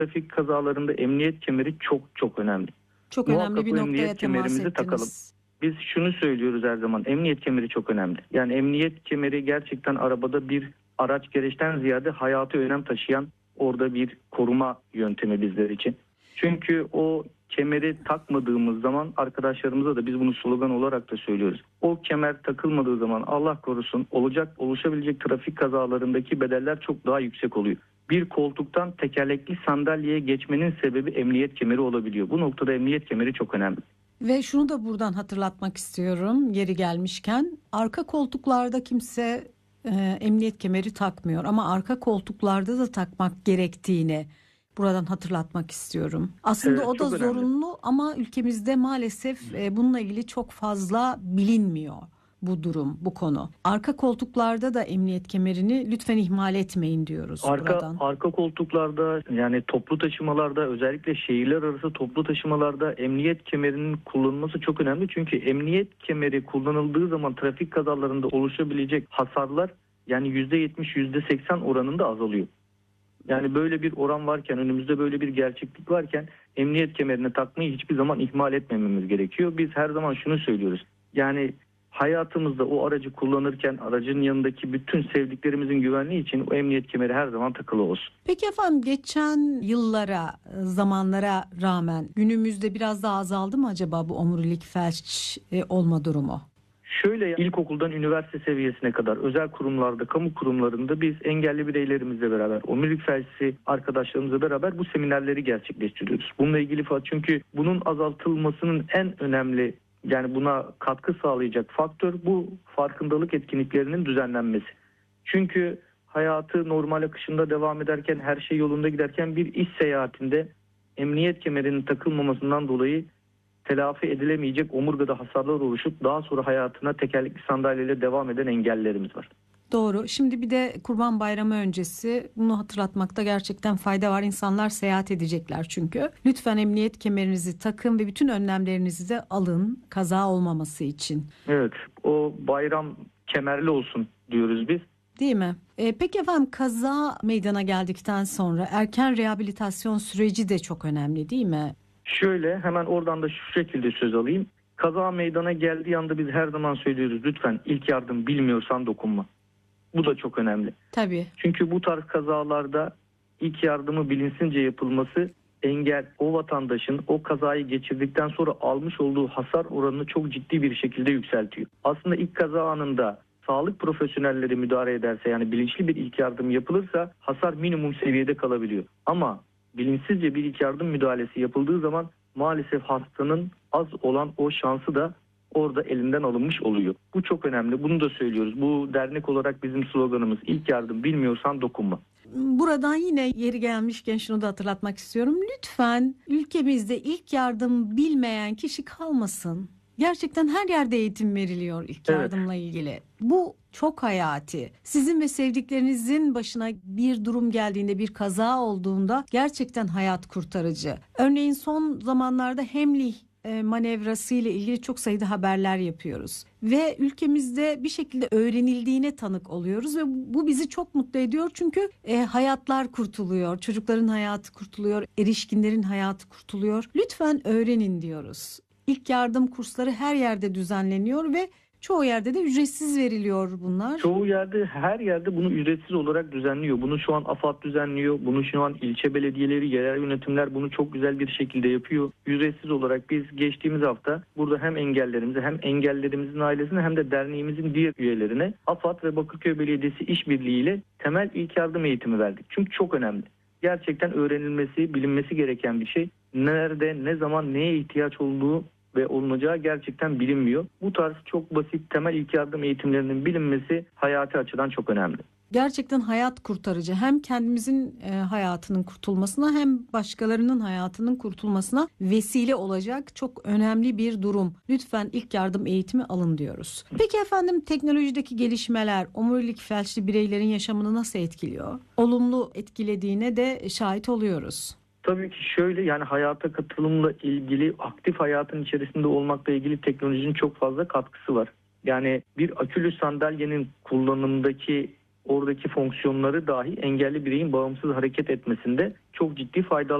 Trafik kazalarında emniyet kemeri çok çok önemli. Çok Muhakkak önemli bir o noktaya emniyet temas kemerimizi takalım. ettiniz. Biz şunu söylüyoruz her zaman, emniyet kemeri çok önemli. Yani emniyet kemeri gerçekten arabada bir araç gereçten ziyade hayati önem taşıyan orada bir koruma yöntemi bizler için. Çünkü o kemeri takmadığımız zaman arkadaşlarımıza da biz bunu slogan olarak da söylüyoruz. O kemer takılmadığı zaman Allah korusun oluşabilecek trafik kazalarındaki bedeller çok daha yüksek oluyor. Bir koltuktan tekerlekli sandalyeye geçmenin sebebi emniyet kemeri olabiliyor. Bu noktada emniyet kemeri çok önemli. Ve şunu da buradan hatırlatmak istiyorum yeri gelmişken, arka koltuklarda kimse emniyet kemeri takmıyor ama arka koltuklarda da takmak gerektiğini buradan hatırlatmak istiyorum. Aslında Evet, o da çok önemli. zorunlu ama ülkemizde maalesef bununla ilgili çok fazla bilinmiyor bu durum, bu konu. Arka koltuklarda da emniyet kemerini lütfen ihmal etmeyin diyoruz buradan. Arka koltuklarda, yani toplu taşımalarda, özellikle şehirler arası toplu taşımalarda emniyet kemerinin kullanılması çok önemli. Çünkü emniyet kemeri kullanıldığı zaman trafik kazalarında oluşabilecek hasarlar yani %70, %80 oranında azalıyor. Yani böyle bir oran varken, önümüzde böyle bir gerçeklik varken emniyet kemerini takmayı hiçbir zaman ihmal etmememiz gerekiyor. Biz her zaman şunu söylüyoruz. Yani hayatımızda o aracı kullanırken aracın yanındaki bütün sevdiklerimizin güvenliği için o emniyet kemeri her zaman takılı olsun. Peki efendim, geçen yıllara, zamanlara rağmen günümüzde biraz daha azaldı mı acaba bu omurilik felç olma durumu? Şöyle, ilkokuldan üniversite seviyesine kadar özel kurumlarda, kamu kurumlarında biz engelli bireylerimizle beraber, omurilik felçli arkadaşlarımızla beraber bu seminerleri gerçekleştiriyoruz. Bununla ilgili çünkü bunun azaltılmasının en önemli, yani buna katkı sağlayacak faktör bu farkındalık etkinliklerinin düzenlenmesi. Çünkü hayatı normal akışında devam ederken, her şey yolunda giderken bir iş seyahatinde emniyet kemerinin takılmamasından dolayı telafi edilemeyecek omurgada hasarlar oluşup daha sonra hayatına tekerlekli sandalyeyle devam eden engellilerimiz var. Doğru. Şimdi bir de Kurban Bayramı öncesi bunu hatırlatmakta gerçekten fayda var. İnsanlar seyahat edecekler çünkü. Lütfen emniyet kemerinizi takın ve bütün önlemlerinizi de alın kaza olmaması için. Evet, o bayram kemerli olsun diyoruz biz. Değil mi? Peki efendim, kaza meydana geldikten sonra erken rehabilitasyon süreci de çok önemli değil mi? Şöyle, hemen oradan da şu şekilde söz alayım. Kaza meydana geldiği anda biz her zaman söylüyoruz, lütfen ilk yardım bilmiyorsan dokunma. Bu da çok önemli. Tabii. Çünkü bu tarz kazalarda ilk yardımı bilinçsizce yapılması o vatandaşın o kazayı geçirdikten sonra almış olduğu hasar oranını çok ciddi bir şekilde yükseltiyor. Aslında ilk kaza anında sağlık profesyonelleri müdahale ederse, yani bilinçli bir ilk yardım yapılırsa hasar minimum seviyede kalabiliyor. Ama bilinçsizce bir ilk yardım müdahalesi yapıldığı zaman maalesef hastanın az olan o şansı da orada elinden alınmış oluyor. Bu çok önemli. Bunu da söylüyoruz. Bu dernek olarak bizim sloganımız, ilk yardım bilmiyorsan dokunma. Buradan yine yeri gelmişken şunu da hatırlatmak istiyorum. Lütfen ülkemizde ilk yardım bilmeyen kişi kalmasın. Gerçekten her yerde eğitim veriliyor ilk yardımla ilgili. Bu çok hayati. Sizin ve sevdiklerinizin başına bir durum geldiğinde, bir kaza olduğunda gerçekten hayat kurtarıcı. Örneğin son zamanlarda Hemlih manevrası ile ilgili çok sayıda haberler yapıyoruz ve ülkemizde bir şekilde öğrenildiğine tanık oluyoruz ve bu bizi çok mutlu ediyor çünkü hayatlar kurtuluyor, çocukların hayatı kurtuluyor, erişkinlerin hayatı kurtuluyor. Lütfen öğrenin diyoruz. İlk yardım kursları her yerde düzenleniyor ve çoğu yerde de ücretsiz veriliyor bunlar. Çoğu yerde, her yerde bunu ücretsiz olarak düzenliyor. Bunu şu an AFAD düzenliyor. Bunu şu an ilçe belediyeleri, yerel yönetimler bunu çok güzel bir şekilde yapıyor. Ücretsiz olarak biz geçtiğimiz hafta burada hem engellerimize, hem engellerimizin ailesine, hem de derneğimizin diğer üyelerine AFAD ve Bakırköy Belediyesi işbirliğiyle temel ilk yardım eğitimi verdik. Çünkü çok önemli. Gerçekten öğrenilmesi, bilinmesi gereken bir şey. Nerede, ne zaman, neye ihtiyaç olduğu ve olunacağı gerçekten bilinmiyor. Bu tarz çok basit temel ilk yardım eğitimlerinin bilinmesi hayati açıdan çok önemli. Gerçekten hayat kurtarıcı. Hem kendimizin hayatının kurtulmasına hem başkalarının hayatının kurtulmasına vesile olacak çok önemli bir durum. Lütfen ilk yardım eğitimi alın diyoruz. Peki efendim, teknolojideki gelişmeler omurilik felçli bireylerin yaşamını nasıl etkiliyor? Olumlu etkilediğine de şahit oluyoruz. Tabii ki şöyle, yani hayata katılımla ilgili, aktif hayatın içerisinde olmakla ilgili teknolojinin çok fazla katkısı var. Yani bir akülü sandalyenin kullanımındaki oradaki fonksiyonları dahi engelli bireyin bağımsız hareket etmesinde çok ciddi faydalar